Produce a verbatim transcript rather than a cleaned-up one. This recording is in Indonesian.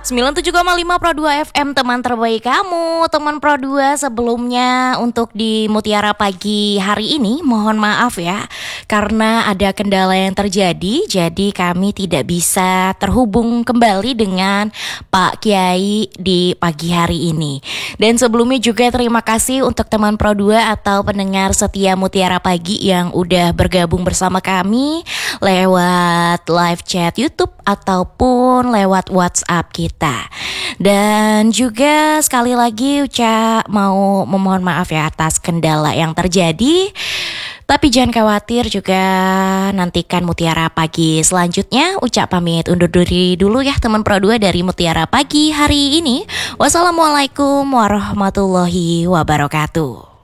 sembilan puluh tujuh koma lima Pro dua F M, teman terbaik kamu. Teman Pro dua, sebelumnya untuk di Mutiara Pagi hari ini mohon maaf ya, karena ada kendala yang terjadi. Jadi kami tidak bisa terhubung kembali dengan Pak Kiai di pagi hari ini. Dan sebelumnya juga terima kasih untuk teman Pro dua atau pendengar setia Mutiara Pagi yang udah bergabung bersama kami lewat live chat YouTube ataupun lewat WhatsApp kita. Dan juga sekali lagi Uca mau memohon maaf ya atas kendala yang terjadi. Tapi jangan khawatir, juga nantikan Mutiara Pagi selanjutnya. Uca pamit undur diri dulu ya teman Pro dua dari Mutiara Pagi hari ini. Wassalamualaikum warahmatullahi wabarakatuh.